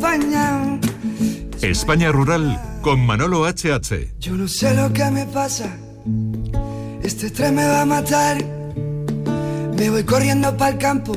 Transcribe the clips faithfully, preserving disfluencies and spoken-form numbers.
acompañado. España Rural con Manolo H H. Yo no sé lo que me pasa, este estrés me va a matar. Me voy corriendo para el campo.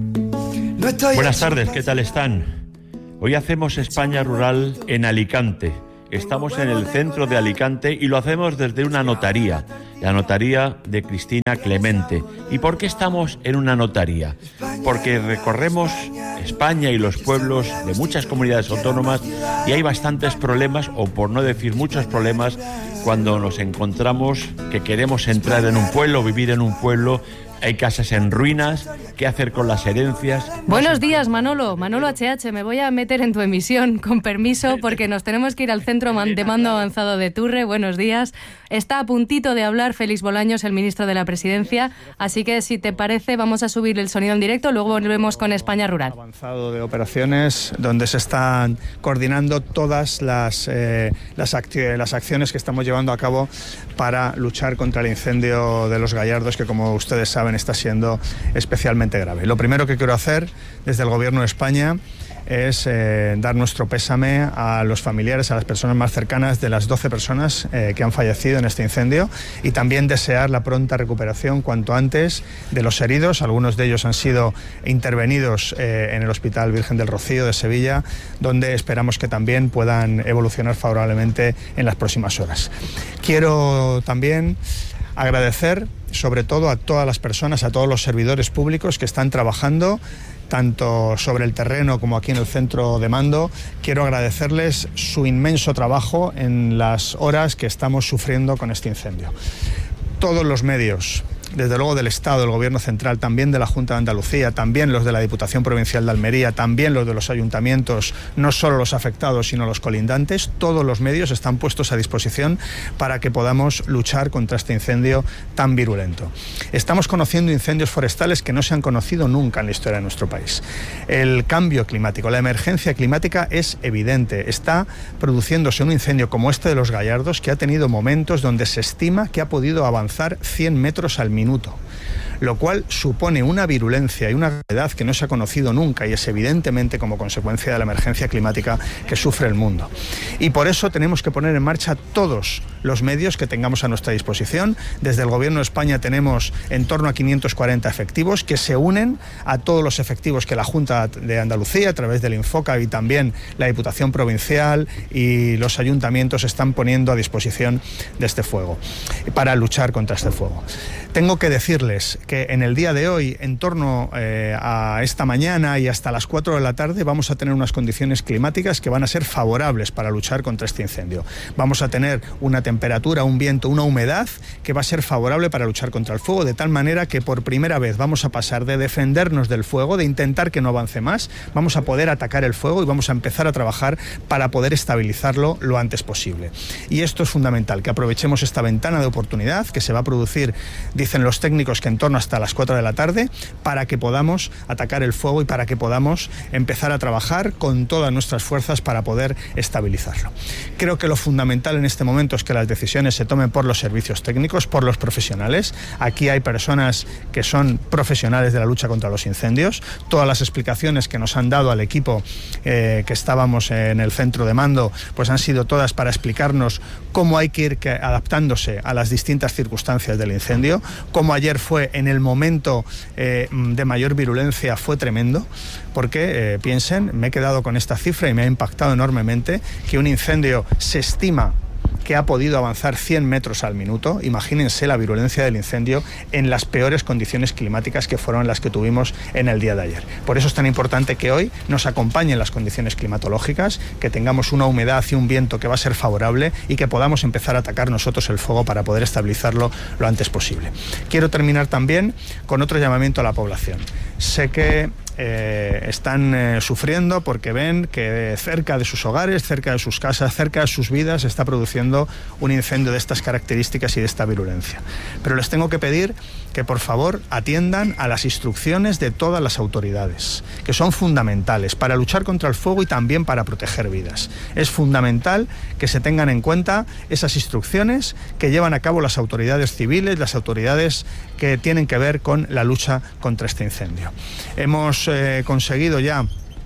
No estoy. Buenas tardes, ¿qué tal están? Hoy hacemos España Rural en Alicante. Estamos en el centro de Alicante y lo hacemos desde una notaría, la notaría de Cristina Clemente. ¿Y por qué estamos en una notaría? Porque recorremos España y los pueblos de muchas comunidades autónomas y hay bastantes problemas, o por no decir muchos problemas, cuando nos encontramos que queremos entrar en un pueblo, vivir en un pueblo. Hay casas en ruinas, ¿qué hacer con las herencias? Buenos días, Manolo. Manolo H H, me voy a meter en tu emisión, con permiso, porque nos tenemos que ir al Centro de Mando Avanzado de Turre. Buenos días. Está a puntito de hablar Félix Bolaños, el ministro de la Presidencia, así que si te parece vamos a subir el sonido en directo, luego volvemos con España Rural. Avanzado de operaciones donde se están coordinando todas las, eh, las, acti- las acciones que estamos llevando a cabo para luchar contra el incendio de Los Gallardos, que como ustedes saben está siendo especialmente grave. Lo primero que quiero hacer desde el Gobierno de España es eh, dar nuestro pésame a los familiares, a las personas más cercanas de las doce personas eh, que han fallecido en este incendio, y también desear la pronta recuperación cuanto antes de los heridos. Algunos de ellos han sido intervenidos eh, en el Hospital Virgen del Rocío de Sevilla, donde esperamos que también puedan evolucionar favorablemente en las próximas horas. Quiero también agradecer sobre todo a todas las personas, a todos los servidores públicos que están trabajando tanto sobre el terreno como aquí en el centro de mando. Quiero agradecerles su inmenso trabajo en las horas que estamos sufriendo con este incendio. Todos los medios, desde luego del Estado, del Gobierno Central, también de la Junta de Andalucía, también los de la Diputación Provincial de Almería, también los de los ayuntamientos, no solo los afectados, sino los colindantes, todos los medios están puestos a disposición para que podamos luchar contra este incendio tan virulento. Estamos conociendo incendios forestales que no se han conocido nunca en la historia de nuestro país. El cambio climático, la emergencia climática es evidente. Está produciéndose un incendio como este de Los Gallardos, que ha tenido momentos donde se estima que ha podido avanzar cien metros al minuto, lo cual supone una virulencia y una gravedad que no se ha conocido nunca, y es evidentemente como consecuencia de la emergencia climática que sufre el mundo. Y por eso tenemos que poner en marcha todos los medios que tengamos a nuestra disposición. Desde el Gobierno de España tenemos en torno a quinientos cuarenta efectivos que se unen a todos los efectivos que la Junta de Andalucía, a través del Infoca, y también la Diputación Provincial y los ayuntamientos están poniendo a disposición de este fuego, para luchar contra este fuego. Tengo que decirles que en el día de hoy, en torno eh, a esta mañana y hasta las cuatro de la tarde, vamos a tener unas condiciones climáticas que van a ser favorables para luchar contra este incendio. Vamos a tener una temperatura, un viento, una humedad que va a ser favorable para luchar contra el fuego, de tal manera que por primera vez vamos a pasar de defendernos del fuego, de intentar que no avance más, vamos a poder atacar el fuego y vamos a empezar a trabajar para poder estabilizarlo lo antes posible. Y esto es fundamental, que aprovechemos esta ventana de oportunidad que se va a producir, dicen los técnicos, que en torno hasta las cuatro de la tarde, para que podamos atacar el fuego y para que podamos empezar a trabajar con todas nuestras fuerzas para poder estabilizarlo. Creo que lo fundamental en este momento es que las decisiones se tomen por los servicios técnicos, por los profesionales. Aquí hay personas que son profesionales de la lucha contra los incendios. Todas las explicaciones que nos han dado al equipo eh, que estábamos en el centro de mando, pues han sido todas para explicarnos cómo hay que ir que, adaptándose a las distintas circunstancias del incendio. Como ayer fue en el momento eh, de mayor virulencia, fue tremendo, porque eh, piensen, me he quedado con esta cifra y me ha impactado enormemente, que un incendio se estima que ha podido avanzar cien metros al minuto. Imagínense la virulencia del incendio en las peores condiciones climáticas que fueron las que tuvimos en el día de ayer. Por eso es tan importante que hoy nos acompañen las condiciones climatológicas, que tengamos una humedad y un viento que va a ser favorable y que podamos empezar a atacar nosotros el fuego para poder estabilizarlo lo antes posible. Quiero terminar también con otro llamamiento a la población. Sé que Eh, están eh, sufriendo porque ven que cerca de sus hogares, cerca de sus casas, cerca de sus vidas, se está produciendo un incendio de estas características y de esta virulencia. Pero les tengo que pedir que por favor atiendan a las instrucciones de todas las autoridades, que son fundamentales para luchar contra el fuego y también para proteger vidas. Es fundamental que se tengan en cuenta esas instrucciones que llevan a cabo las autoridades civiles, las autoridades que tienen que ver con la lucha contra este incendio. Hemos eh, conseguido ya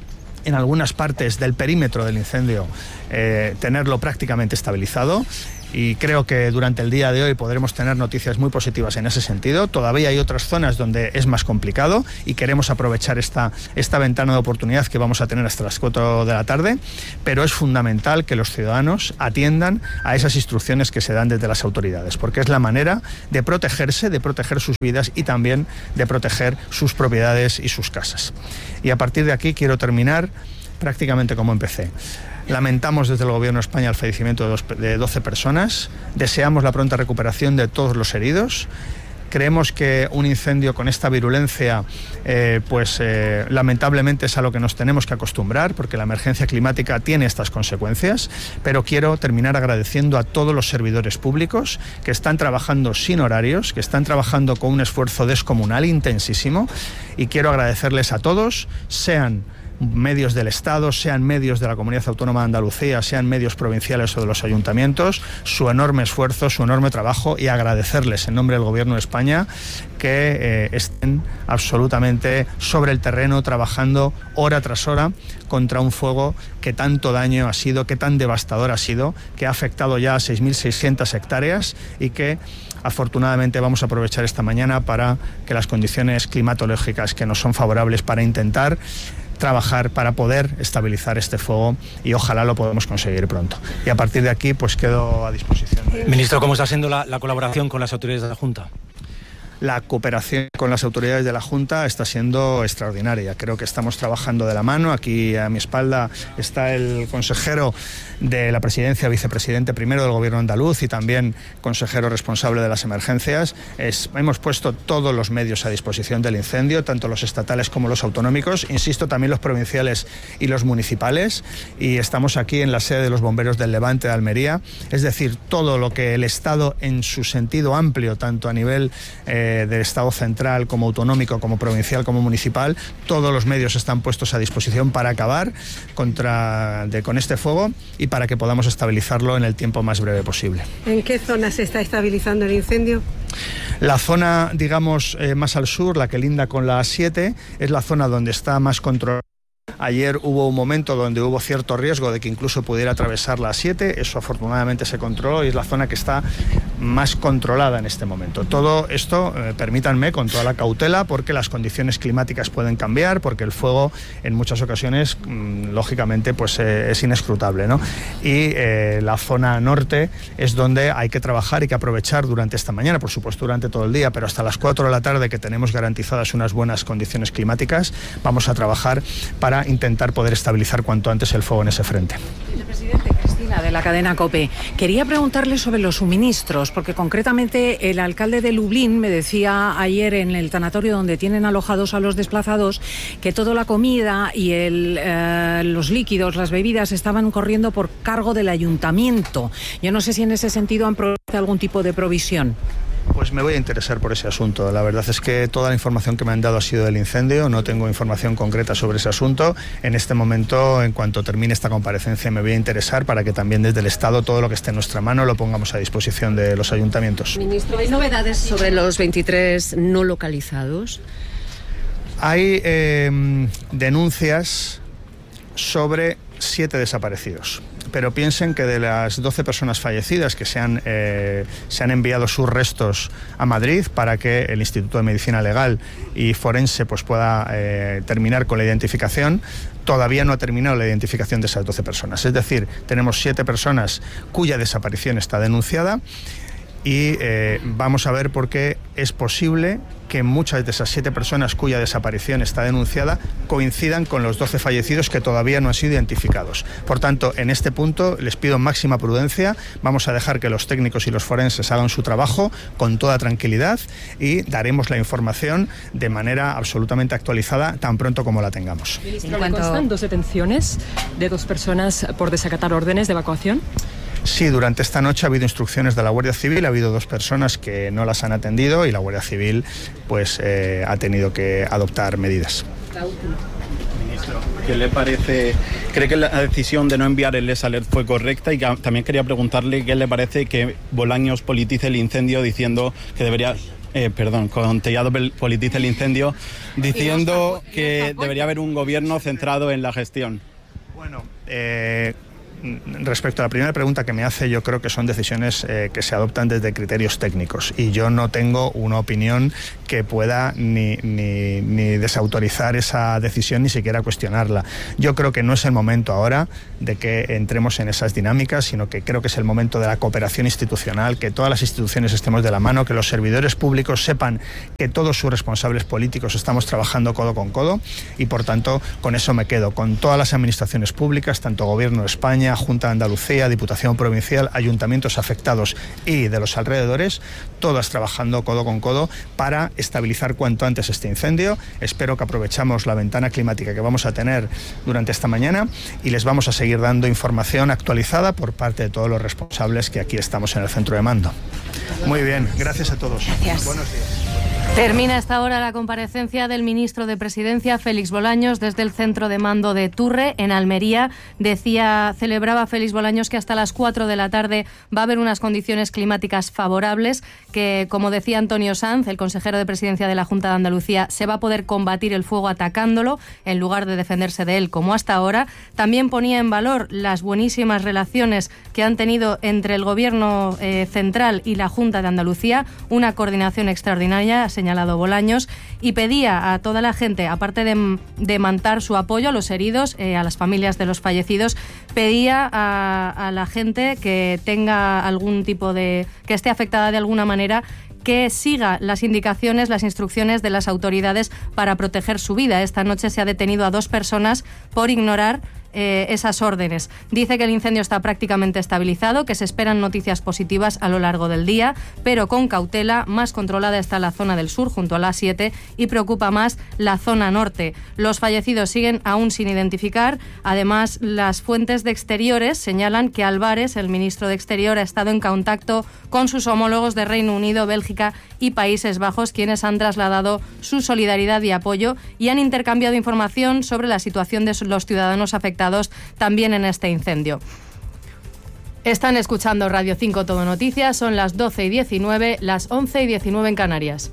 en algunas partes del perímetro del incendio, eh, tenerlo prácticamente estabilizado. Y creo que durante el día de hoy podremos tener noticias muy positivas en ese sentido. Todavía hay otras zonas donde es más complicado y queremos aprovechar esta, esta ventana de oportunidad que vamos a tener hasta las cuatro de la tarde, pero es fundamental que los ciudadanos atiendan a esas instrucciones que se dan desde las autoridades, porque es la manera de protegerse, de proteger sus vidas y también de proteger sus propiedades y sus casas. Y a partir de aquí quiero terminar prácticamente como empecé. Lamentamos desde el Gobierno de España el fallecimiento de, dos, de doce personas, deseamos la pronta recuperación de todos los heridos. Creemos que un incendio con esta virulencia, eh, pues eh, lamentablemente es a lo que nos tenemos que acostumbrar, porque la emergencia climática tiene estas consecuencias, pero quiero terminar agradeciendo a todos los servidores públicos que están trabajando sin horarios, que están trabajando con un esfuerzo descomunal, intensísimo, y quiero agradecerles a todos, sean medios del Estado, sean medios de la Comunidad Autónoma de Andalucía, sean medios provinciales o de los ayuntamientos, su enorme esfuerzo, su enorme trabajo, y agradecerles en nombre del Gobierno de España que eh, estén absolutamente sobre el terreno trabajando hora tras hora contra un fuego que tanto daño ha sido, que tan devastador ha sido, que ha afectado ya a seis mil seiscientas hectáreas y que afortunadamente vamos a aprovechar esta mañana para que las condiciones climatológicas que nos son favorables para intentar trabajar para poder estabilizar este fuego, y ojalá lo podamos conseguir pronto. Y a partir de aquí pues quedo a disposición. Ministro, ¿cómo está siendo la, la colaboración con las autoridades de la Junta? La cooperación con las autoridades de la Junta está siendo extraordinaria. Creo que estamos trabajando de la mano. Aquí a mi espalda está el consejero de la presidencia, vicepresidente primero del Gobierno andaluz y también consejero responsable de las emergencias. Es, hemos puesto todos los medios a disposición del incendio, tanto los estatales como los autonómicos, insisto, también los provinciales y los municipales, y estamos aquí en la sede de los bomberos del Levante de Almería. Es decir, todo lo que el Estado en su sentido amplio, tanto a nivel eh, del Estado central como autonómico, como provincial, como municipal, todos los medios están puestos a disposición para acabar contra, de, con este fuego y para que podamos estabilizarlo en el tiempo más breve posible. ¿En qué zona se está estabilizando el incendio? La zona, digamos, eh, más al sur, la que linda con la A siete, es la zona donde está más controlada. Ayer hubo un momento donde hubo cierto riesgo de que incluso pudiera atravesar la A siete, eso afortunadamente se controló y es la zona que está más controlada en este momento. Todo esto, eh, permítanme, con toda la cautela, porque las condiciones climáticas pueden cambiar, porque el fuego en muchas ocasiones, mmm, lógicamente, pues eh, es inescrutable, ¿no? Y eh, la zona norte es donde hay que trabajar y que aprovechar durante esta mañana, por supuesto durante todo el día, pero hasta las cuatro de la tarde, que tenemos garantizadas unas buenas condiciones climáticas, vamos a trabajar para intentar poder estabilizar cuanto antes el fuego en ese frente. Vicepresidente, Cristina, de la cadena COPE. Quería preguntarle sobre los suministros, porque concretamente el alcalde de Lublin me decía ayer en el tanatorio donde tienen alojados a los desplazados que toda la comida y el, eh, los líquidos, las bebidas estaban corriendo por cargo del ayuntamiento. Yo no sé si en ese sentido han propuesto algún tipo de provisión. Pues me voy a interesar por ese asunto. La verdad es que toda la información que me han dado ha sido del incendio, no tengo información concreta sobre ese asunto. En este momento, en cuanto termine esta comparecencia, me voy a interesar para que también desde el Estado todo lo que esté en nuestra mano lo pongamos a disposición de los ayuntamientos. Ministro, ¿hay novedades sobre los veintitrés no localizados? Hay eh, denuncias sobre siete desaparecidos. Pero piensen que de las doce personas fallecidas que se han, eh, se han enviado sus restos a Madrid para que el Instituto de Medicina Legal y Forense pues pueda eh, terminar con la identificación, todavía no ha terminado la identificación de esas doce personas. Es decir, tenemos siete personas cuya desaparición está denunciada y eh, vamos a ver por qué es posible que muchas de esas siete personas cuya desaparición está denunciada coincidan con los doce fallecidos que todavía no han sido identificados. Por tanto, en este punto les pido máxima prudencia, vamos a dejar que los técnicos y los forenses hagan su trabajo con toda tranquilidad y daremos la información de manera absolutamente actualizada tan pronto como la tengamos. Ministro, ¿le constan dos detenciones de dos personas por desacatar órdenes de evacuación? Sí, durante esta noche ha habido instrucciones de la Guardia Civil, ha habido dos personas que no las han atendido y la Guardia Civil pues eh, ha tenido que adoptar medidas. Ministro, ¿qué le parece? ¿Cree que la decisión de no enviar el S Alert fue correcta? Y que también quería preguntarle qué le parece que Bolaños politice el incendio diciendo que debería eh, perdón, con Tellado politiza el incendio, diciendo que debería haber un gobierno centrado en la gestión. Bueno, eh... respecto a la primera pregunta que me hace, yo creo que son decisiones eh, que se adoptan desde criterios técnicos y yo no tengo una opinión que pueda ni, ni, ni desautorizar esa decisión ni siquiera cuestionarla. Yo creo que no es el momento ahora de que entremos en esas dinámicas, sino que creo que es el momento de la cooperación institucional, que todas las instituciones estemos de la mano, que los servidores públicos sepan que todos sus responsables políticos estamos trabajando codo con codo y por tanto con eso me quedo, con todas las administraciones públicas, tanto Gobierno de España, Junta de Andalucía, Diputación Provincial, ayuntamientos afectados y de los alrededores, todas trabajando codo con codo para estabilizar cuanto antes este incendio. Espero que aprovechamos la ventana climática que vamos a tener durante esta mañana y les vamos a seguir dando información actualizada por parte de todos los responsables que aquí estamos en el centro de mando. Muy bien, gracias a todos. Gracias. Buenos días. Termina esta hora la comparecencia del ministro de Presidencia, Félix Bolaños, desde el centro de mando de Turre, en Almería. Decía, celebraba Félix Bolaños que hasta las cuatro de la tarde va a haber unas condiciones climáticas favorables, que, como decía Antonio Sanz, el consejero de Presidencia de la Junta de Andalucía, se va a poder combatir el fuego atacándolo, en lugar de defenderse de él, como hasta ahora. También ponía en valor las buenísimas relaciones que han tenido entre el Gobierno eh, central y la Junta de Andalucía, una coordinación extraordinaria, señalado Bolaños, y pedía a toda la gente, aparte de, de mantar su apoyo a los heridos, eh, a las familias de los fallecidos, pedía a, a la gente que tenga algún tipo de, que esté afectada de alguna manera, que siga las indicaciones, las instrucciones de las autoridades para proteger su vida. Esta noche se ha detenido a dos personas por ignorar Eh, esas órdenes. Dice que el incendio está prácticamente estabilizado, que se esperan noticias positivas a lo largo del día, pero con cautela. Más controlada está la zona del sur, junto a la A siete, y preocupa más la zona norte. Los fallecidos siguen aún sin identificar. Además, las fuentes de exteriores señalan que Álvarez, el ministro de Exterior, ha estado en contacto con sus homólogos de Reino Unido, Bélgica y Países Bajos, quienes han trasladado su solidaridad y apoyo y han intercambiado información sobre la situación de los ciudadanos afectados también en este incendio. Están escuchando Radio cinco Todo Noticias, son las doce y diecinueve, las once y diecinueve en Canarias.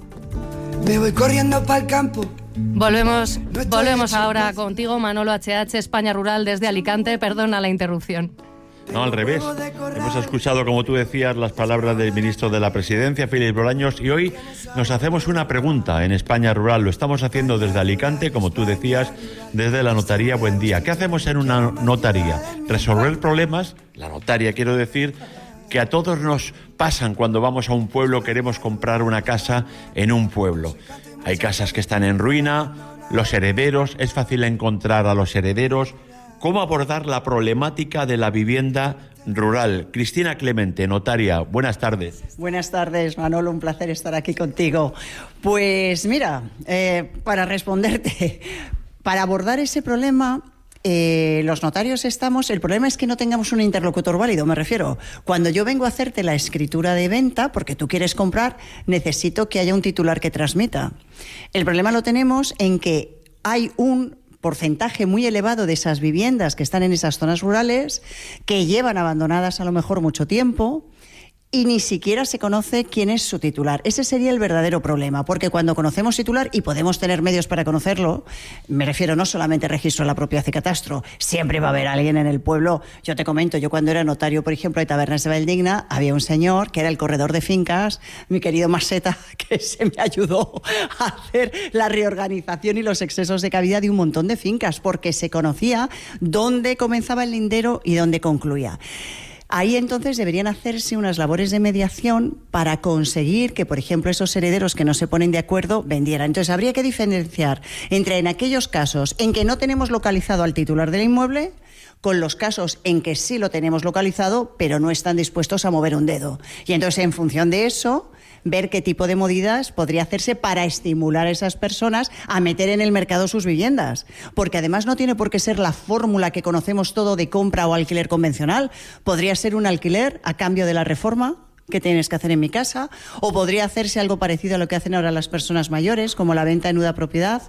Me voy corriendo para el campo. Volvemos, volvemos ahora contigo, Manolo H H, España Rural desde Alicante. Perdona la interrupción. No, al revés. Hemos escuchado, como tú decías, las palabras del ministro de la Presidencia, Félix Bolaños, y hoy nos hacemos una pregunta en España Rural. Lo estamos haciendo desde Alicante, como tú decías, desde la notaría Buen Día. ¿Qué hacemos en una notaría? Resolver problemas, la notaria quiero decir, que a todos nos pasan cuando vamos a un pueblo, queremos comprar una casa en un pueblo. Hay casas que están en ruina, los herederos, es fácil encontrar a los herederos. ¿Cómo abordar la problemática de la vivienda rural? Cristina Clemente, notaria, buenas tardes. Buenas tardes, Manolo, un placer estar aquí contigo. Pues mira, eh, para responderte, para abordar ese problema, eh, los notarios estamos... El problema es que no tengamos un interlocutor válido, me refiero. Cuando yo vengo a hacerte la escritura de venta, porque tú quieres comprar, necesito que haya un titular que transmita. El problema lo tenemos en que hay un porcentaje muy elevado de esas viviendas que están en esas zonas rurales, que llevan abandonadas a lo mejor mucho tiempo, y ni siquiera se conoce quién es su titular. Ese sería el verdadero problema, porque cuando conocemos titular, y podemos tener medios para conocerlo, me refiero no solamente al registro de la propiedad y catastro, siempre va a haber alguien en el pueblo. Yo te comento, yo cuando era notario, por ejemplo, de Tabernas de Valdigna, había un señor que era el corredor de fincas, mi querido Maseta, que se me ayudó a hacer la reorganización y los excesos de cabida de un montón de fincas, porque se conocía dónde comenzaba el lindero y dónde concluía. Ahí entonces deberían hacerse unas labores de mediación para conseguir que, por ejemplo, esos herederos que no se ponen de acuerdo vendieran. Entonces habría que diferenciar entre en aquellos casos en que no tenemos localizado al titular del inmueble con los casos en que sí lo tenemos localizado pero no están dispuestos a mover un dedo. Y entonces, en función de eso, ver qué tipo de medidas podría hacerse para estimular a esas personas a meter en el mercado sus viviendas. Porque además no tiene por qué ser la fórmula que conocemos todo de compra o alquiler convencional. Podría ser un alquiler a cambio de la reforma que tienes que hacer en mi casa, o podría hacerse algo parecido a lo que hacen ahora las personas mayores, como la venta en nuda propiedad.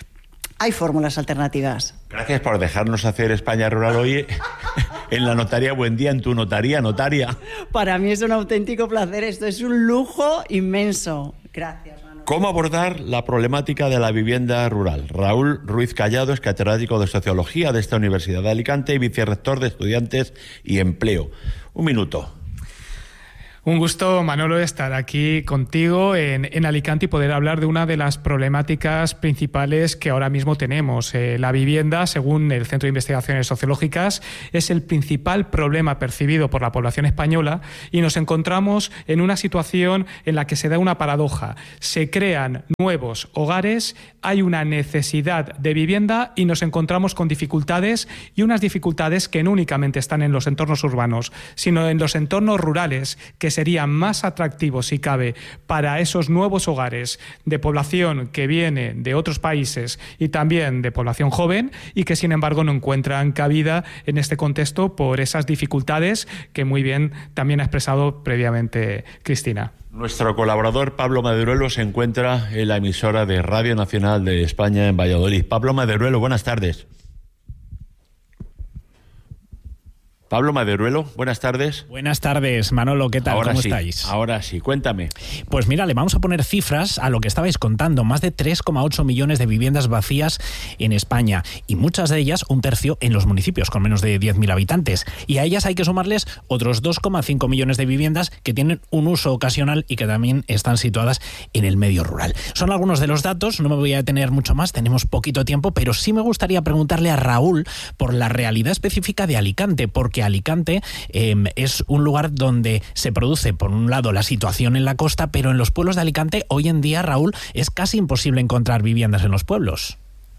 Hay fórmulas alternativas. Gracias por dejarnos hacer España Rural hoy en la notaría Buen Día, en tu notaría, notaria. Para mí es un auténtico placer, esto es un lujo inmenso. Gracias, Manolo. ¿Cómo abordar la problemática de la vivienda rural? Raúl Ruiz Callado es catedrático de Sociología de esta Universidad de Alicante y vicerrector de Estudiantes y Empleo. Un minuto. Un gusto, Manolo, estar aquí contigo en, en Alicante y poder hablar de una de las problemáticas principales que ahora mismo tenemos. Eh, la vivienda, según el Centro de Investigaciones Sociológicas, es el principal problema percibido por la población española y nos encontramos en una situación en la que se da una paradoja. Se crean nuevos hogares, hay una necesidad de vivienda y nos encontramos con dificultades, y unas dificultades que no únicamente están en los entornos urbanos, sino en los entornos rurales, que serían más atractivos, si cabe, para esos nuevos hogares de población que viene de otros países y también de población joven, y que sin embargo no encuentran cabida en este contexto por esas dificultades que muy bien también ha expresado previamente Cristina. Nuestro colaborador Pablo Maderuelo se encuentra en la emisora de Radio Nacional de España en Valladolid. Pablo Maderuelo, buenas tardes. Pablo Maderuelo, buenas tardes. Buenas tardes, Manolo, ¿qué tal? Ahora ¿Cómo sí, estáis? Ahora sí, cuéntame. Pues mira, le vamos a poner cifras a lo que estabais contando. Más de tres coma ocho millones de viviendas vacías en España, y muchas de ellas, un tercio, en los municipios con menos de diez mil habitantes. Y a ellas hay que sumarles otros dos coma cinco millones de viviendas que tienen un uso ocasional y que también están situadas en el medio rural. Son algunos de los datos, no me voy a detener mucho más, tenemos poquito tiempo, pero sí me gustaría preguntarle a Raúl por la realidad específica de Alicante, porque Alicante eh, es un lugar donde se produce, por un lado, la situación en la costa, pero en los pueblos de Alicante, hoy en día, Raúl, es casi imposible encontrar viviendas en los pueblos.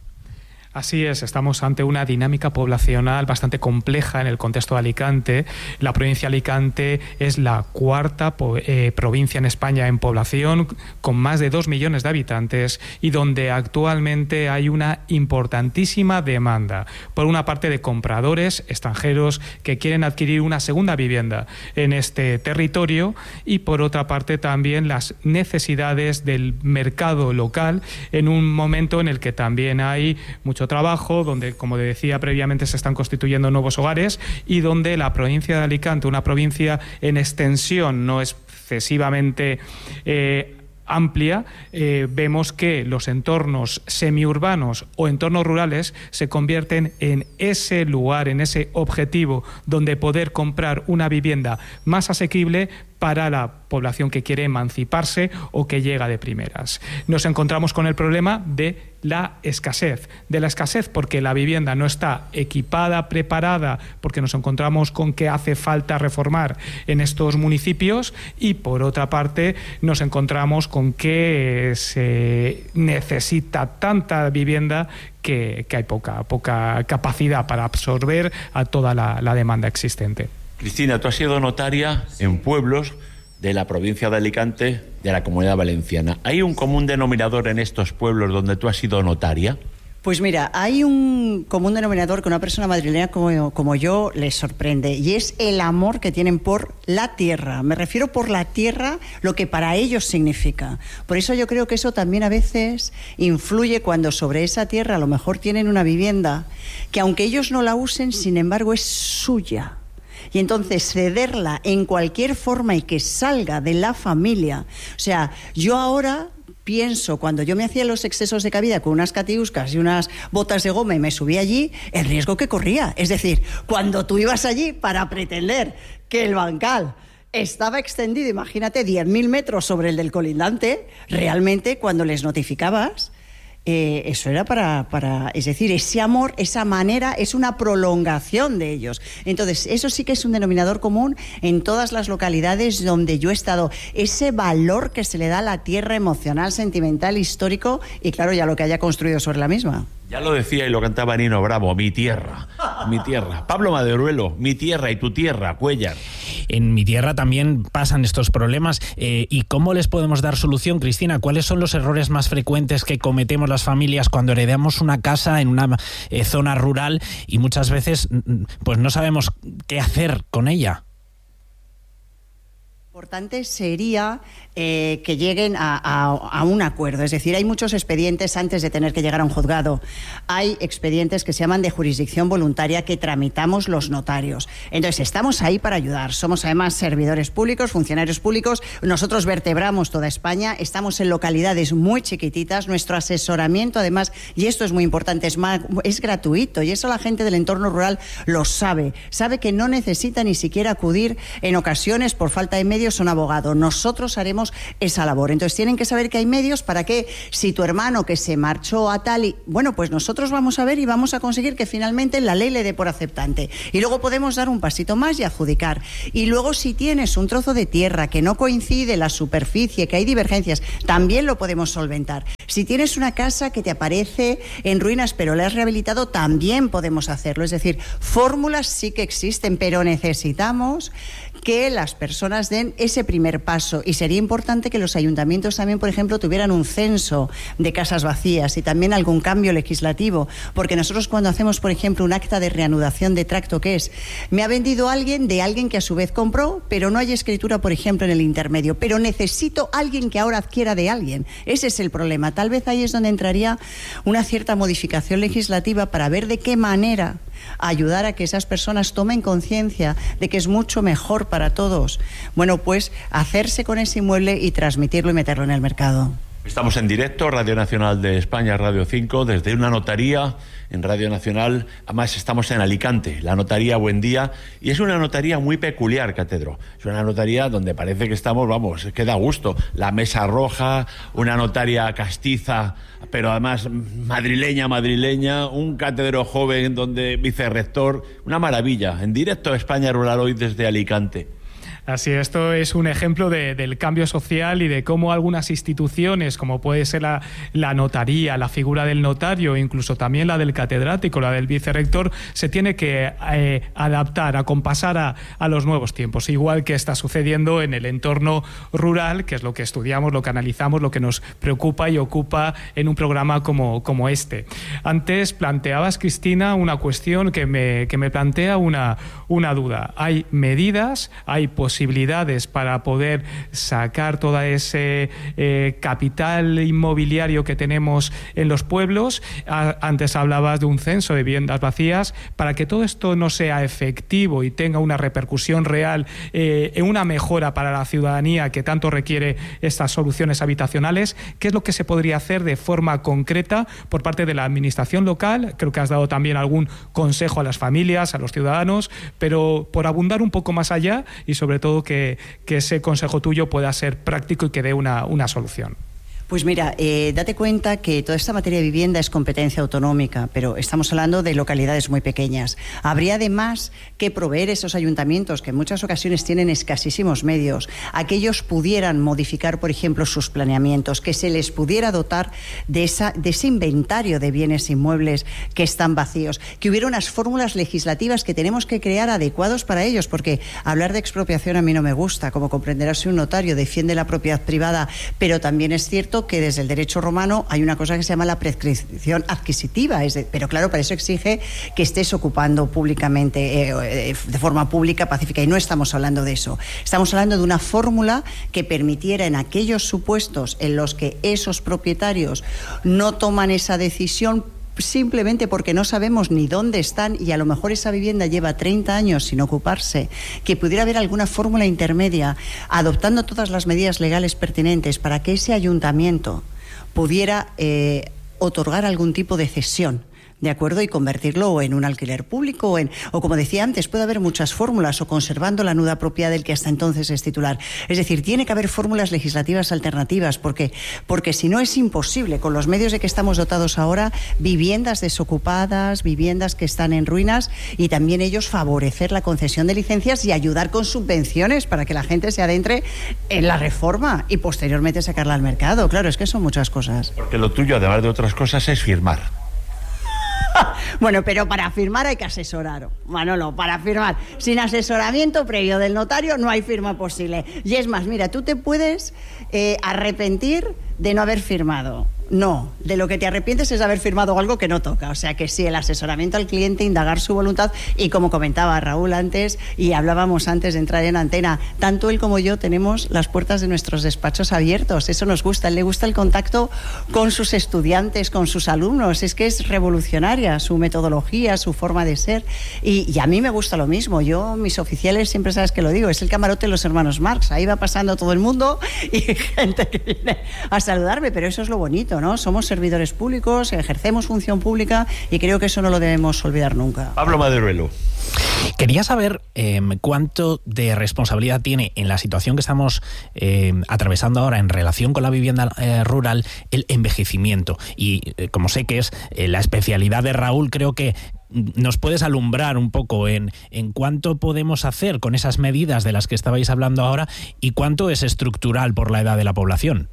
Así es, estamos ante una dinámica poblacional bastante compleja en el contexto de Alicante. La provincia de Alicante es la cuarta eh, provincia en España en población, con más de dos millones de habitantes, y donde actualmente hay una importantísima demanda, por una parte, de compradores extranjeros que quieren adquirir una segunda vivienda en este territorio, y por otra parte también las necesidades del mercado local, en un momento en el que también hay mucho trabajo, donde, como decía previamente, se están constituyendo nuevos hogares, y donde la provincia de Alicante, una provincia en extensión no excesivamente eh, amplia, eh, vemos que los entornos semiurbanos o entornos rurales se convierten en ese lugar, en ese objetivo donde poder comprar una vivienda más asequible para la población que quiere emanciparse o que llega de primeras. Nos encontramos con el problema de la escasez, de la escasez porque la vivienda no está equipada, preparada, porque nos encontramos con que hace falta reformar en estos municipios, y por otra parte nos encontramos con que se necesita tanta vivienda que, que hay poca, poca capacidad para absorber a toda la, la demanda existente. Cristina, tú has sido notaria en pueblos de la provincia de Alicante, de la Comunidad Valenciana. ¿Hay un común denominador en estos pueblos donde tú has sido notaria? Pues mira, hay un común denominador que una persona madrileña como, como yo les sorprende, y es el amor que tienen por la tierra. Me refiero por la tierra, lo que para ellos significa. Por eso yo creo que eso también a veces influye cuando sobre esa tierra a lo mejor tienen una vivienda que, aunque ellos no la usen, sin embargo es suya. Y entonces cederla en cualquier forma y que salga de la familia. O sea, yo ahora pienso, cuando yo me hacía los excesos de cabida con unas catiuscas y unas botas de goma y me subí allí, el riesgo que corría. Es decir, cuando tú ibas allí para pretender que el bancal estaba extendido, imagínate, diez mil metros sobre el del colindante, realmente cuando les notificabas, Eh, eso era para, para, es decir, ese amor, esa manera, es una prolongación de ellos. Entonces, eso sí que es un denominador común en todas las localidades donde yo he estado. Ese valor que se le da a la tierra emocional, sentimental, histórico, y claro, ya lo que haya construido sobre la misma. Ya lo decía y lo cantaba Nino Bravo, mi tierra, mi tierra. Pablo Maderuelo, mi tierra y tu tierra, Cuéllar. En mi tierra también pasan estos problemas. Eh, ¿Y cómo les podemos dar solución, Cristina? ¿Cuáles son los errores más frecuentes que cometemos las familias cuando heredamos una casa en una eh, zona rural y muchas veces pues no sabemos qué hacer con ella? importante sería eh, que lleguen a, a, a un acuerdo. Es decir, hay muchos expedientes antes de tener que llegar a un juzgado. Hay expedientes que se llaman de jurisdicción voluntaria que tramitamos los notarios. Entonces, estamos ahí para ayudar. Somos además servidores públicos, funcionarios públicos. Nosotros vertebramos toda España. Estamos en localidades muy chiquititas. Nuestro asesoramiento, además, y esto es muy importante, es, más, es gratuito. Y eso la gente del entorno rural lo sabe. Sabe que no necesita ni siquiera acudir en ocasiones por falta de medios a un abogado. Nosotros haremos esa labor. Entonces tienen que saber que hay medios para que si tu hermano que se marchó a tal y... Bueno, pues nosotros vamos a ver y vamos a conseguir que finalmente la ley le dé por aceptante. Y luego podemos dar un pasito más y adjudicar. Y luego si tienes un trozo de tierra que no coincide la superficie, que hay divergencias, también lo podemos solventar. Si tienes una casa que te aparece en ruinas pero la has rehabilitado, también podemos hacerlo. Es decir, fórmulas sí que existen, pero necesitamos que las personas den ese primer paso, y sería importante que los ayuntamientos también, por ejemplo, tuvieran un censo de casas vacías y también algún cambio legislativo, porque nosotros cuando hacemos, por ejemplo, un acta de reanudación de tracto, ¿qué es? Me ha vendido alguien de alguien que a su vez compró, pero no hay escritura, por ejemplo, en el intermedio, pero necesito alguien que ahora adquiera de alguien. Ese es el problema. Tal vez ahí es donde entraría una cierta modificación legislativa para ver de qué manera ayudar a que esas personas tomen conciencia de que es mucho mejor para todos, bueno, pues hacerse con ese inmueble y transmitirlo y meterlo en el mercado. Estamos en directo, Radio Nacional de España, Radio cinco, desde una notaría en Radio Nacional. Además, estamos en Alicante, la notaría Buen Día, y es una notaría muy peculiar, Catedro. Es una notaría donde parece que estamos, vamos, es que da gusto. La mesa roja, una notaria castiza, pero además madrileña, madrileña, un catedro joven donde vicerrector, una maravilla. En directo a España Rural hoy desde Alicante. Así, esto es un ejemplo de, del cambio social y de cómo algunas instituciones, como puede ser la, la notaría, la figura del notario, incluso también la del catedrático, la del vicerrector, se tiene que eh, adaptar, acompasar a, a los nuevos tiempos, igual que está sucediendo en el entorno rural, que es lo que estudiamos, lo que analizamos, lo que nos preocupa y ocupa en un programa como, como este. Antes planteabas, Cristina, una cuestión que me, que me plantea una, una duda. Hay medidas, hay posibilidades posibilidades para poder sacar todo ese eh, capital inmobiliario que tenemos en los pueblos. A, antes hablabas de un censo de viviendas vacías. Para que todo esto no sea efectivo y tenga una repercusión real eh, en una mejora para la ciudadanía que tanto requiere estas soluciones habitacionales, ¿qué es lo que se podría hacer de forma concreta por parte de la administración local? Creo que has dado también algún consejo a las familias, a los ciudadanos, pero por abundar un poco más allá y sobre todo que, que ese consejo tuyo pueda ser práctico y que dé una, una solución. Pues mira, eh, date cuenta que toda esta materia de vivienda es competencia autonómica, pero estamos hablando de localidades muy pequeñas. Habría además que proveer esos ayuntamientos, que en muchas ocasiones tienen escasísimos medios, a que ellos pudieran modificar, por ejemplo, sus planeamientos, que se les pudiera dotar de, esa, de ese inventario de bienes inmuebles que están vacíos, que hubiera unas fórmulas legislativas que tenemos que crear adecuados para ellos, porque hablar de expropiación a mí no me gusta. Como comprenderás, soy un notario, defiende la propiedad privada, pero también es cierto que desde el derecho romano hay una cosa que se llama la prescripción adquisitiva, es de, pero claro, para eso exige que estés ocupando públicamente, eh, de forma pública, pacífica, y no estamos hablando de eso. Estamos hablando de una fórmula que permitiera en aquellos supuestos en los que esos propietarios no toman esa decisión simplemente porque no sabemos ni dónde están y a lo mejor esa vivienda lleva treinta años sin ocuparse, que pudiera haber alguna fórmula intermedia, adoptando todas las medidas legales pertinentes para que ese ayuntamiento pudiera eh, otorgar algún tipo de cesión, ¿de acuerdo? Y convertirlo en un alquiler público o, en, o como decía antes, puede haber muchas fórmulas, o conservando la nuda propiedad del que hasta entonces es titular. Es decir, tiene que haber fórmulas legislativas alternativas, porque, porque si no es imposible, con los medios de que estamos dotados ahora, viviendas desocupadas, viviendas que están en ruinas, y también ellos favorecer la concesión de licencias y ayudar con subvenciones para que la gente se adentre en la reforma y posteriormente sacarla al mercado. Claro, es que son muchas cosas. Porque lo tuyo, además de otras cosas, es firmar. Bueno, pero para firmar hay que asesorar, Manolo, para firmar. Sin asesoramiento previo del notario no hay firma posible. Y es más, mira, tú te puedes eh, arrepentir de no haber firmado. no. De lo que te arrepientes es haber firmado algo que no toca. O sea que sí, el asesoramiento al cliente, indagar su voluntad, y como comentaba Raúl antes, y hablábamos antes de entrar en antena, tanto él como yo tenemos las puertas de nuestros despachos abiertos. Eso nos gusta. A él le gusta el contacto con sus estudiantes, con sus alumnos. Es que es revolucionaria su metodología, su forma de ser. Y, y a mí me gusta lo mismo. Yo, mis oficiales, siempre sabes que lo digo, es el camarote de los hermanos Marx. Ahí va pasando todo el mundo y gente que viene a saludarme, pero eso es lo bonito, ¿no? Somos servidores públicos, ejercemos función pública y creo que eso no lo debemos olvidar nunca. Pablo Maderuelo. Quería saber eh, cuánto de responsabilidad tiene en la situación que estamos eh, atravesando ahora en relación con la vivienda eh, rural el envejecimiento. Y eh, como sé que es eh, la especialidad de Raúl, creo que nos puedes alumbrar un poco en, en cuánto podemos hacer con esas medidas de las que estabais hablando ahora y cuánto es estructural por la edad de la población.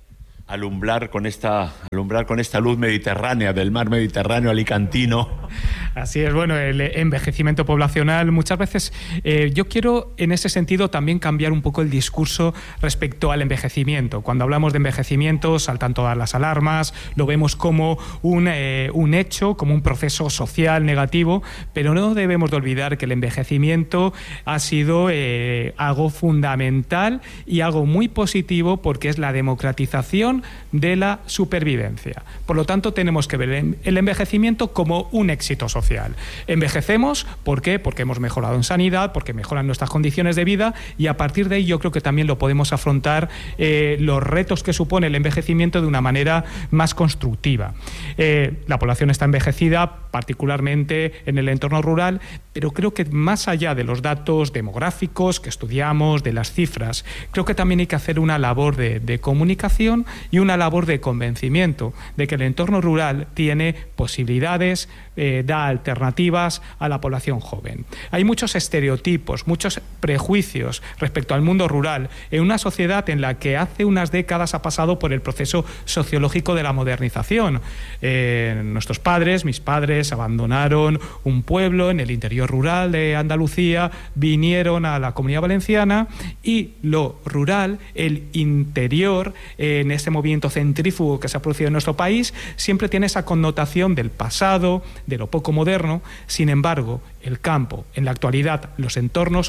Alumbrar con esta, alumbrar con esta luz mediterránea, del mar Mediterráneo alicantino. Así es, bueno, el envejecimiento poblacional, muchas veces eh, yo quiero en ese sentido también cambiar un poco el discurso respecto al envejecimiento. Cuando hablamos de envejecimiento saltan todas las alarmas, lo vemos como un, eh, un hecho, como un proceso social negativo, pero no debemos de olvidar que el envejecimiento ha sido eh, algo fundamental y algo muy positivo porque es la democratización de la supervivencia. Por lo tanto, tenemos que ver el envejecimiento como un éxito social. Envejecemos, ¿por qué? Porque hemos mejorado en sanidad, porque mejoran nuestras condiciones de vida y a partir de ahí yo creo que también lo podemos afrontar eh, los retos que supone el envejecimiento de una manera más constructiva. Eh, la población está envejecida, particularmente en el entorno rural, pero creo que más allá de los datos demográficos que estudiamos, de las cifras, creo que también hay que hacer una labor de, de comunicación y una labor de convencimiento de que el entorno rural tiene posibilidades, eh, da alternativas a la población joven. Hay muchos estereotipos, muchos prejuicios respecto al mundo rural en una sociedad en la que hace unas décadas ha pasado por el proceso sociológico de la modernización. Eh, nuestros padres, mis padres, abandonaron un pueblo en el interior rural de Andalucía, vinieron a la Comunidad Valenciana y lo rural, el interior, eh, en ese movimiento centrífugo que se ha producido en nuestro país, siempre tiene esa connotación del pasado, de lo poco moderno. Sin embargo, el campo, en la actualidad, los entornos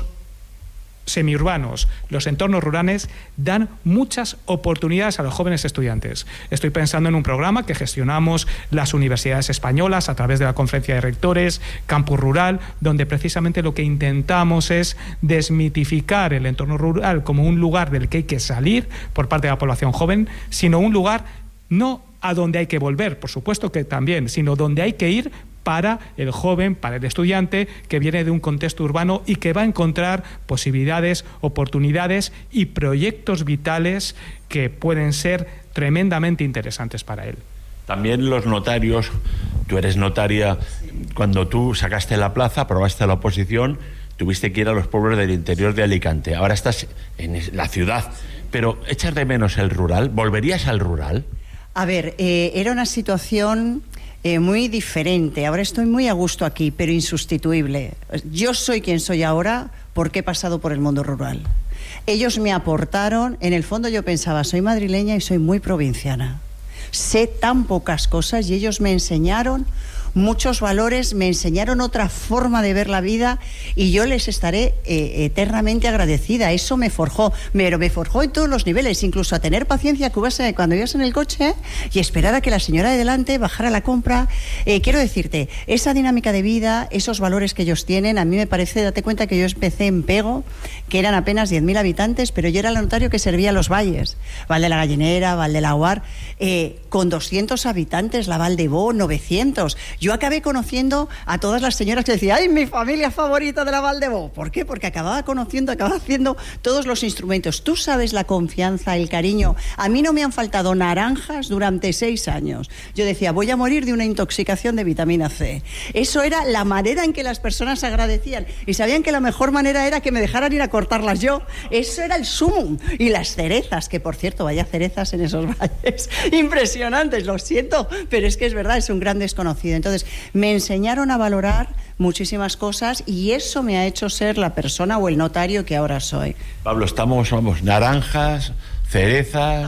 semiurbanos, los entornos rurales dan muchas oportunidades a los jóvenes estudiantes. Estoy pensando en un programa que gestionamos las universidades españolas a través de la Conferencia de Rectores, Campus Rural, donde precisamente lo que intentamos es desmitificar el entorno rural como un lugar del que hay que salir por parte de la población joven, sino un lugar no a donde hay que volver, por supuesto que también, sino donde hay que ir para el joven, para el estudiante que viene de un contexto urbano y que va a encontrar posibilidades, oportunidades y proyectos vitales que pueden ser tremendamente interesantes para él. También los notarios, tú eres notaria, cuando tú sacaste la plaza, aprobaste la oposición, tuviste que ir a los pueblos del interior de Alicante. Ahora estás en la ciudad, pero ¿echas de menos el rural? ¿Volverías al rural? A ver, eh, era una situación eh, muy diferente. Ahora estoy muy a gusto aquí, pero insustituible. Yo soy quien soy ahora porque he pasado por el mundo rural. Ellos me aportaron, en el fondo yo pensaba, soy madrileña y soy muy provinciana. Sé tan pocas cosas y ellos me enseñaron muchos valores, me enseñaron otra forma de ver la vida y yo les estaré eh, eternamente agradecida. Eso me forjó, pero me forjó en todos los niveles, incluso a tener paciencia que ibas, cuando ibas en el coche y esperar a que la señora de delante bajara la compra. Eh, quiero decirte, esa dinámica de vida, esos valores que ellos tienen, a mí me parece, date cuenta que yo empecé en Pego, que eran apenas diez mil habitantes, pero yo era el notario que servía a los valles, Val de la Gallinera, Val de la Guar, eh, con doscientos habitantes, la Val de Bo, novecientos. Yo acabé conociendo a todas las señoras que decían, ¡ay, mi familia favorita de la Val de Bo! ¿Por qué? Porque acababa conociendo, acababa haciendo todos los instrumentos. Tú sabes la confianza, el cariño. A mí no me han faltado naranjas durante seis años. Yo decía, voy a morir de una intoxicación de vitamina C. Eso era la manera en que las personas agradecían. Y sabían que la mejor manera era que me dejaran ir a cortarlas yo. Eso era el sumum. Y las cerezas, que por cierto, vaya cerezas en esos valles. Impresionantes, lo siento, pero es que es verdad, es un gran desconocido. Entonces, me enseñaron a valorar muchísimas cosas y eso me ha hecho ser la persona o el notario que ahora soy. Pablo, estamos, vamos, naranjas, cerezas,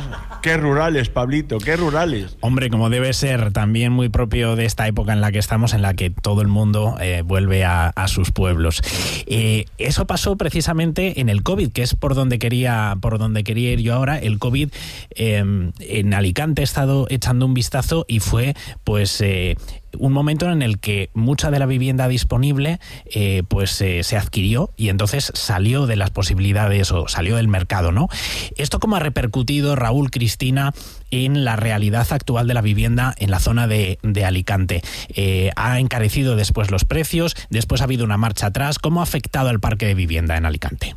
Qué rurales, Pablito, qué rurales. Hombre, como debe ser, también muy propio de esta época en la que estamos, en la que todo el mundo eh, vuelve a, a sus pueblos. Eh, eso pasó precisamente en el COVID, que es por donde quería, por donde quería ir yo ahora. El COVID eh, en Alicante he estado echando un vistazo y fue, pues... Eh, un momento en el que mucha de la vivienda disponible eh, pues eh, se adquirió y entonces salió de las posibilidades o salió del mercado, ¿no? ¿Esto cómo ha repercutido, Raúl, Cristina, en la realidad actual de la vivienda en la zona de, de Alicante? Eh, ¿Ha encarecido después los precios? ¿Después ha habido una marcha atrás? ¿Cómo ha afectado el parque de vivienda en Alicante?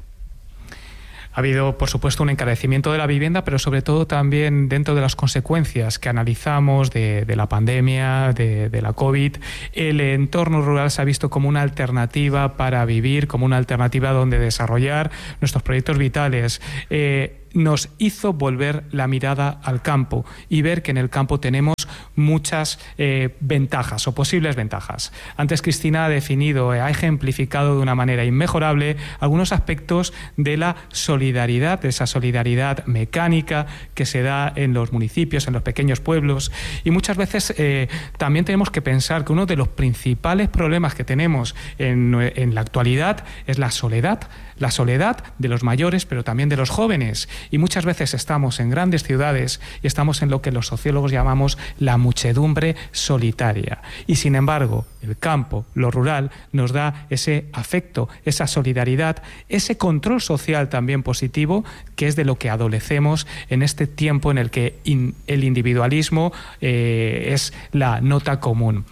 Ha habido, por supuesto, un encarecimiento de la vivienda, pero sobre todo también dentro de las consecuencias que analizamos de, de la pandemia, de, de la COVID, el entorno rural se ha visto como una alternativa para vivir, como una alternativa donde desarrollar nuestros proyectos vitales. Eh, nos hizo volver la mirada al campo y ver que en el campo tenemos muchas eh, ventajas o posibles ventajas. Antes Cristina ha definido, eh, ha ejemplificado de una manera inmejorable algunos aspectos de la solidaridad, de esa solidaridad mecánica que se da en los municipios, en los pequeños pueblos, y muchas veces eh, también tenemos que pensar que uno de los principales problemas que tenemos en, en la actualidad es la soledad, la soledad de los mayores, pero también de los jóvenes. Y muchas veces estamos en grandes ciudades y estamos en lo que los sociólogos llamamos la muchedumbre solitaria. Y sin embargo, el campo, lo rural, nos da ese afecto, esa solidaridad, ese control social también positivo, que es de lo que adolecemos en este tiempo en el que in, el individualismo eh, es la nota común.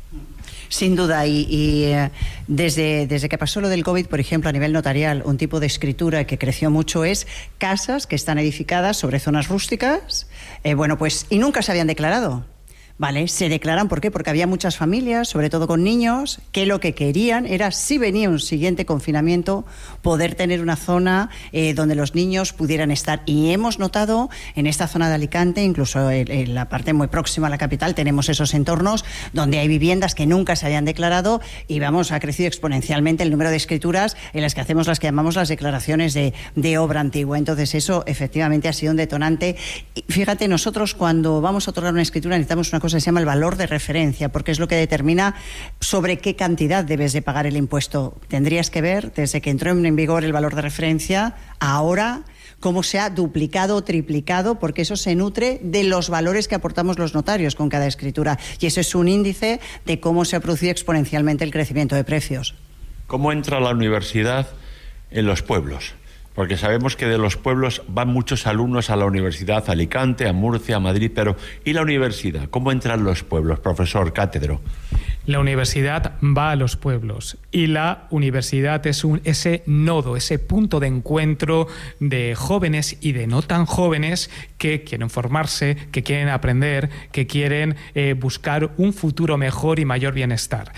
Sin duda, y, y eh, desde, desde que pasó lo del COVID, por ejemplo, a nivel notarial, un tipo de escritura que creció mucho es casas que están edificadas sobre zonas rústicas, eh, bueno, pues, y nunca se habían declarado. Vale, se declaran, ¿por qué? Porque había muchas familias, sobre todo con niños, que lo que querían era, si venía un siguiente confinamiento, poder tener una zona eh, donde los niños pudieran estar. Y hemos notado en esta zona de Alicante, incluso en, en la parte muy próxima a la capital, tenemos esos entornos donde hay viviendas que nunca se habían declarado y, vamos, ha crecido exponencialmente el número de escrituras en las que hacemos las que llamamos las declaraciones de, de obra antigua. Entonces, eso efectivamente ha sido un detonante. Y fíjate, nosotros cuando vamos a otorgar una escritura necesitamos una cosa que se llama el valor de referencia, porque es lo que determina sobre qué cantidad debes de pagar el impuesto. Tendrías que ver, desde que entró en vigor el valor de referencia, ahora cómo se ha duplicado o triplicado, porque eso se nutre de los valores que aportamos los notarios con cada escritura. Y eso es un índice de cómo se ha producido exponencialmente el crecimiento de precios. ¿Cómo entra la universidad en los pueblos? Porque sabemos que de los pueblos van muchos alumnos a la universidad, a Alicante, a Murcia, a Madrid, pero ¿y la universidad? ¿Cómo entran los pueblos, profesor, cátedro? La universidad va a los pueblos y la universidad es un, ese nodo, ese punto de encuentro de jóvenes y de no tan jóvenes que quieren formarse, que quieren aprender, que quieren eh, buscar un futuro mejor y mayor bienestar.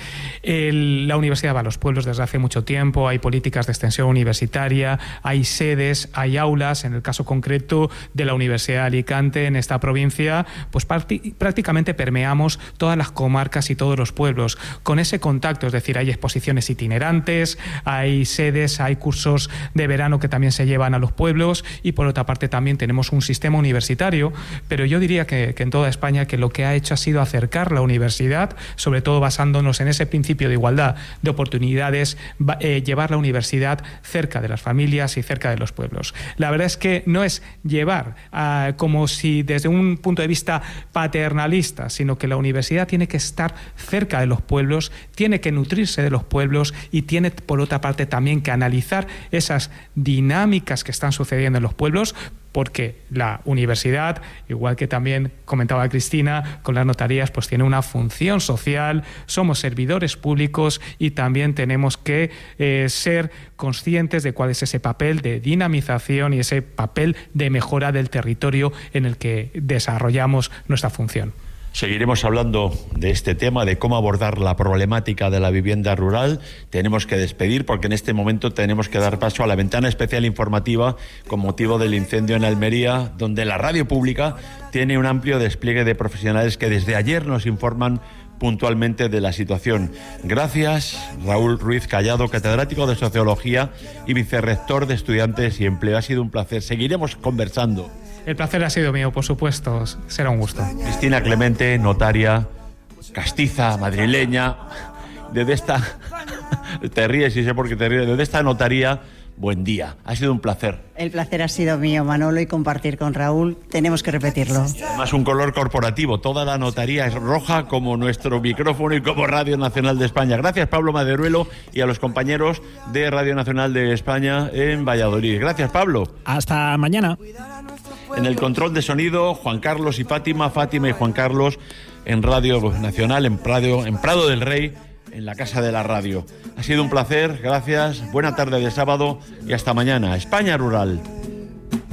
El, la universidad va a los pueblos desde hace mucho tiempo, hay políticas de extensión universitaria, hay sedes, hay aulas, en el caso concreto de la Universidad de Alicante, en esta provincia, pues prácticamente permeamos todas las comarcas y todos los pueblos con ese contacto, es decir, hay exposiciones itinerantes, hay sedes, hay cursos de verano que también se llevan a los pueblos y por otra parte también tenemos un sistema universitario, pero yo diría que, que en toda España que lo que ha hecho ha sido acercar la universidad, sobre todo basándonos en ese principio de igualdad de oportunidades, eh, llevar la universidad cerca de las familias y cerca de los pueblos. La verdad es que no es llevar uh, como si desde un punto de vista paternalista, sino que la universidad tiene que estar cerca de los pueblos, tiene que nutrirse de los pueblos y tiene por otra parte también que analizar esas dinámicas que están sucediendo en los pueblos, porque la universidad, igual que también comentaba Cristina, con las notarías, pues tiene una función social, somos servidores públicos y también tenemos que eh, ser conscientes de cuál es ese papel de dinamización y ese papel de mejora del territorio en el que desarrollamos nuestra función. Seguiremos hablando de este tema, de cómo abordar la problemática de la vivienda rural. Tenemos que despedir porque en este momento tenemos que dar paso a la ventana especial informativa con motivo del incendio en Almería, donde la radio pública tiene un amplio despliegue de profesionales que desde ayer nos informan puntualmente de la situación. Gracias, Raúl Ruiz Callado, catedrático de Sociología y vicerrector de Estudiantes y Empleo. Ha sido un placer. Seguiremos conversando. El placer ha sido mío, por supuesto. Será un gusto. Cristina Clemente, notaria, castiza, madrileña, desde esta... te ríes y sé por qué te ríes. Desde esta notaría, buen día. Ha sido un placer. El placer ha sido mío, Manolo, y compartir con Raúl. Tenemos que repetirlo. Además, un color corporativo. Toda la notaría es roja como nuestro micrófono y como Radio Nacional de España. Gracias, Pablo Maderuelo, y a los compañeros de Radio Nacional de España en Valladolid. Gracias, Pablo. Hasta mañana. En el control de sonido, Juan Carlos y Fátima, Fátima y Juan Carlos en Radio Nacional, en Prado, en Prado del Rey, en la Casa de la Radio. Ha sido un placer, gracias, buena tarde de sábado y hasta mañana. España Rural.